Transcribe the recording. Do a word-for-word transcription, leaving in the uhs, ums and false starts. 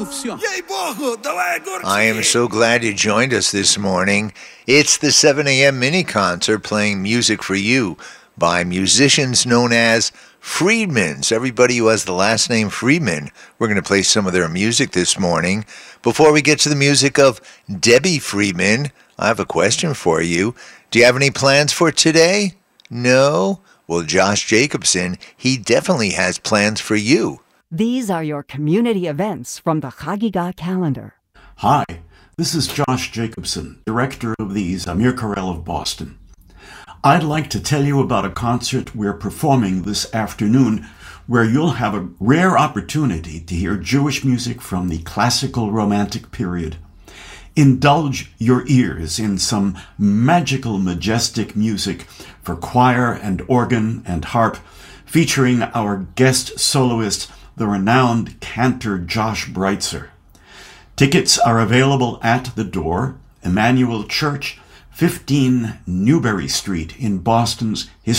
option. I am so glad you joined us this morning. It's the seven a.m. mini concert playing music for you by musicians known as Friedmans. Everybody who has the last name Friedman, we're going to play some of their music this morning. Before we get to the music of Debbie Friedman, I have a question for you. Do you have any plans for today? No? Well, Josh Jacobson, he definitely has plans for you. These are your community events from the Chagiga calendar. Hi, this is Josh Jacobson, director of the Zamir Chorale of Boston. I'd like to tell you about a concert we're performing this afternoon where you'll have a rare opportunity to hear Jewish music from the classical romantic period. Indulge your ears in some magical, majestic music for choir and organ and harp, featuring our guest soloist, the renowned cantor Josh Breitzer. Tickets are available at the door, Emmanuel Church, fifteen Newbury Street in Boston's